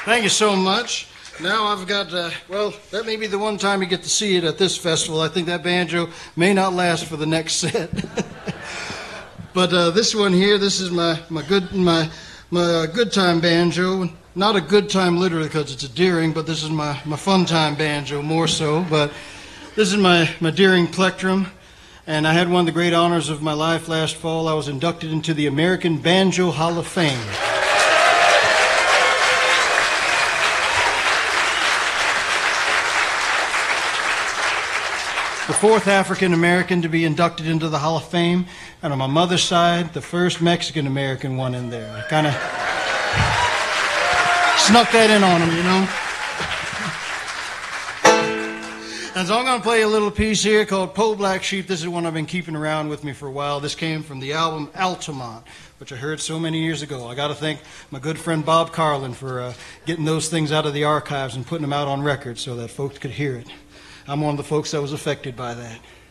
Thank you so much. Now I've got, well, that may be the one time you get to see it at this festival. I think that banjo may not last for the next set. But this one here, this is my good time banjo. Not a good time literally because it's a Deering, but this is my fun time banjo more so. But this is my Deering plectrum. And I had one of the great honors of my life last fall. I was inducted into the American Banjo Hall of Fame. The fourth African American to be inducted into the Hall of Fame, and on my mother's side, the first Mexican American one in there. I kind of snuck that in on them, you know. And so I'm going to play a little piece here called Po Black Sheep. This is one I've been keeping around with me for a while. This came from the album Altamont, which I heard so many years ago. I got to thank my good friend Bob Carlin for getting those things out of the archives and putting them out on record so that folks could hear it. I'm one of the folks that was affected by that.